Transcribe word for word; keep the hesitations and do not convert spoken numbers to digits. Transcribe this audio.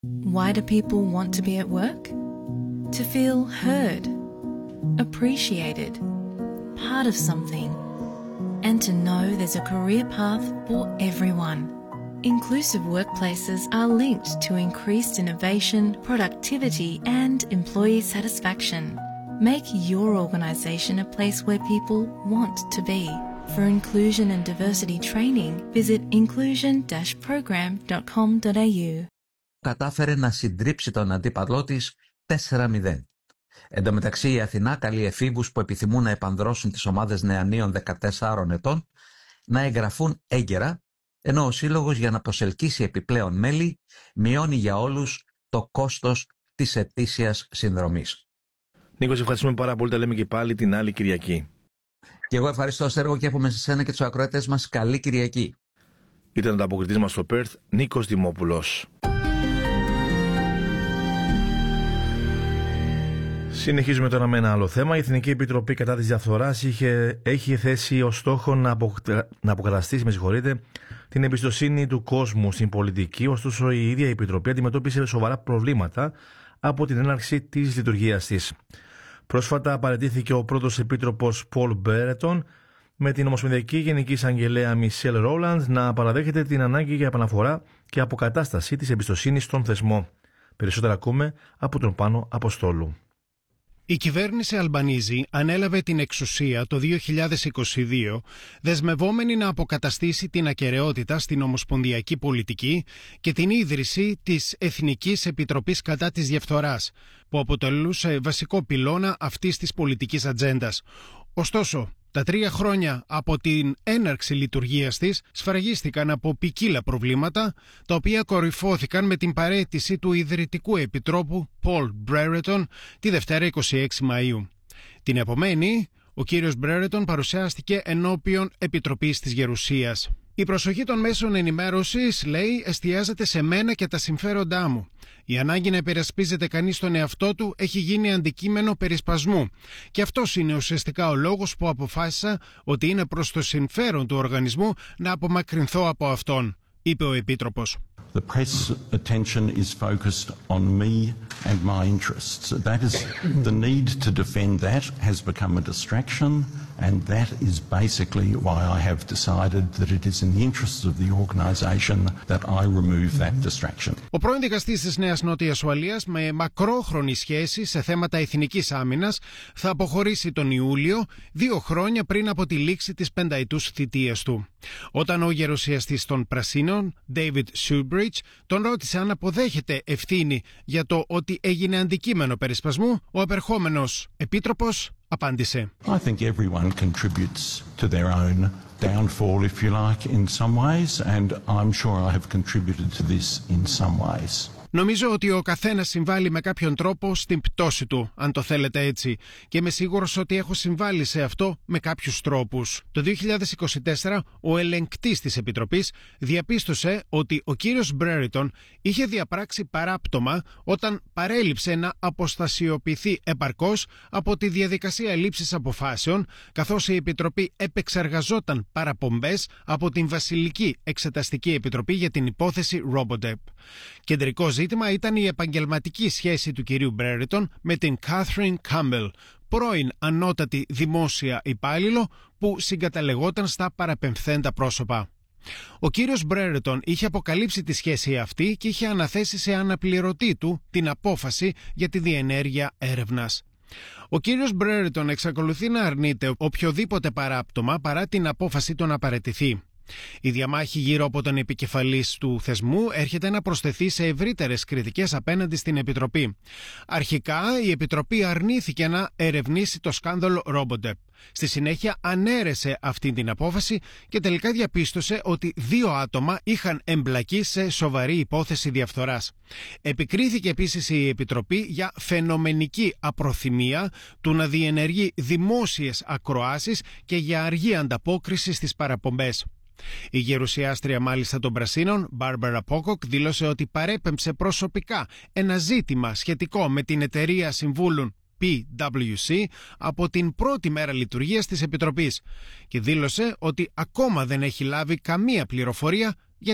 Why do people want to be at work? To feel heard, appreciated, part of something, and to know there's a career path for everyone. Inclusive workplaces are linked to increased innovation, productivity, and employee satisfaction. Make your organisation a place where people want to be. For inclusion and diversity training, visit inclusion dash program dot com dot a u. Κατάφερε να συντρίψει τον αντίπαλό της τέσσερα μηδέν. Εν τω μεταξύ η Αθηνά καλεί εφήβους που επιθυμούν να επανδρώσουν τις ομάδες νεανίων δεκατεσσάρων ετών να εγγραφούν έγκαιρα, ενώ ο Σύλλογος για να προσελκύσει επιπλέον μέλη μειώνει για όλους το κόστος της ετήσιας συνδρομής. Νίκο, σε ευχαριστούμε πάρα πολύ. Τα λέμε και πάλι την άλλη Κυριακή. Και εγώ ευχαριστώ, Σέργο, και εύχομαι σε σένα και τους ακροατές μας καλή Κυριακή. Ήταν ο ανταποκριτής μας στο Πέρθ, Νίκος Δημόπουλος. Συνεχίζουμε τώρα με ένα άλλο θέμα. Η Εθνική Επιτροπή κατά της Διαφθοράς είχε, έχει θέσει ως στόχο να, απο, να αποκαταστήσει με συγχωρείτε, την εμπιστοσύνη του κόσμου στην πολιτική. Ωστόσο, η ίδια η Επιτροπή αντιμετώπισε σοβαρά προβλήματα από την έναρξη της λειτουργίας της. Πρόσφατα παραιτήθηκε ο πρώτος επίτροπος Πολ Μπέρετον, με την Ομοσπονδιακή Γενική Εισαγγελέα Μισελ Ρόλαντ να παραδέχεται την ανάγκη για επαναφορά και αποκατάσταση της εμπιστοσύνης στον θεσμό. Περισσότερα ακούμε από τον Πάνο Αποστόλου. Η κυβέρνηση Αλμπανίζη ανέλαβε την εξουσία το δύο χιλιάδες είκοσι δύο, δεσμευόμενη να αποκαταστήσει την ακεραιότητα στην ομοσπονδιακή πολιτική και την ίδρυση της Εθνικής Επιτροπής κατά της Διαφθοράς, που αποτελούσε βασικό πυλώνα αυτής της πολιτικής ατζέντας. Ωστόσο, τα τρία χρόνια από την έναρξη λειτουργίας της σφραγίστηκαν από ποικίλα προβλήματα, τα οποία κορυφώθηκαν με την παραίτηση του ιδρυτικού επιτρόπου Πολ Μπρέρετον τη Δευτέρα εικοστή έκτη Μαΐου. Την επομένη, ο κύριος Μπρέρετον παρουσιάστηκε ενώπιον Επιτροπής της Γερουσίας. Η προσοχή των μέσων ενημέρωσης, λέει, εστιάζεται σε μένα και τα συμφέροντά μου. Η ανάγκη να υπερασπίζεται κανείς τον εαυτό του έχει γίνει αντικείμενο περισπασμού. Και αυτός είναι ουσιαστικά ο λόγος που αποφάσισα ότι είναι προς το συμφέρον του οργανισμού να απομακρυνθώ από αυτόν, είπε ο Επίτροπος. The press attention is focused on me and my interests. That is, the need to defend that has become a distraction, and that is basically why I have decided that it is in the interests of the organisation that I remove that distraction. Ο πρώην δικαστής της Νέας Νότιας Ουαλίας, με μακρόχρονη σχέση σε θέματα εθνικής άμυνας, θα αποχωρήσει τον Ιούλιο, δύο χρόνια πριν από τη λήξη της πενταετούς θητείας του. Όταν ο γερουσιαστής των Πρασίνων, David Shoebridge, τον ρώτησε αν αποδέχεται ευθύνη για το ότι έγινε αντικείμενο περισπασμού, ο επερχόμενος επίτροπος απάντησε: I think everyone contributes to their own downfall, if you like, in some ways, and I'm sure I have contributed to this in some ways. Νομίζω ότι ο καθένας συμβάλλει με κάποιον τρόπο στην πτώση του, αν το θέλετε έτσι, και είμαι σίγουρος ότι έχω συμβάλει σε αυτό με κάποιους τρόπους. Το δύο χιλιάδες είκοσι τέσσερα, ο ελεγκτής της Επιτροπής διαπίστωσε ότι ο κύριος Μπρέρετον είχε διαπράξει παράπτωμα όταν παρέλειψε να αποστασιοποιηθεί επαρκώς από τη διαδικασία λήψης αποφάσεων, καθώς η Επιτροπή επεξεργαζόταν παραπομπές από την Βασιλική Εξεταστική Επιτροπή για την υπόθεση Robodep. Κεντρικό ζήτημα ήταν η επαγγελματική σχέση του κυρίου Μπρέρετον με την Catherine Campbell, πρώην ανώτατη δημόσια υπάλληλο που συγκαταλεγόταν στα παραπεμφθέντα πρόσωπα. Ο κύριος Μπρέρετον είχε αποκαλύψει τη σχέση αυτή και είχε αναθέσει σε αναπληρωτή του την απόφαση για τη διενέργεια έρευνας. Ο κύριος Μπρέρετον εξακολουθεί να αρνείται οποιοδήποτε παράπτωμα παρά την απόφαση του να παραιτηθεί. Η διαμάχη γύρω από τον επικεφαλής του θεσμού έρχεται να προσθεθεί σε ευρύτερες κριτικές απέναντι στην Επιτροπή. Αρχικά, η Επιτροπή αρνήθηκε να ερευνήσει το σκάνδαλο Robodep. Στη συνέχεια ανέρεσε αυτή την απόφαση και τελικά διαπίστωσε ότι δύο άτομα είχαν εμπλακεί σε σοβαρή υπόθεση διαφθοράς. Επικρίθηκε επίσης η Επιτροπή για φαινομενική απροθυμία του να διενεργεί δημόσιες ακροάσεις και για αργή ανταπόκριση στις παραπομπές. Η γερουσιάστρια μάλιστα των Πρασίνων, Μπάρμπαρα Πόκοκ, δήλωσε ότι παρέπεμψε προσωπικά ένα ζήτημα σχετικό με την εταιρεία συμβούλων πι ντάμπλιου σι από την πρώτη μέρα λειτουργίας της Επιτροπής και δήλωσε ότι ακόμα δεν έχει λάβει καμία πληροφορία